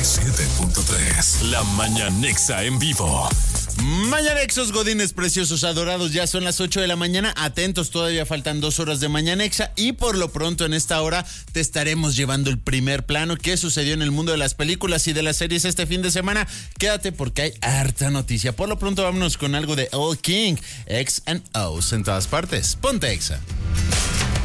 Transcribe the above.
97.3. La Mañanexa en vivo. Mañanexos, godines preciosos, adorados, ya son las 8 de la mañana. Atentos, todavía faltan 2 horas de Mañanexa y por lo pronto en esta hora te estaremos llevando el primer plano. ¿Qué sucedió en el mundo de las películas y de las series este fin de semana? Quédate porque hay harta noticia. Por lo pronto vámonos con algo de Old King, X and O's en todas partes. Ponte Exa.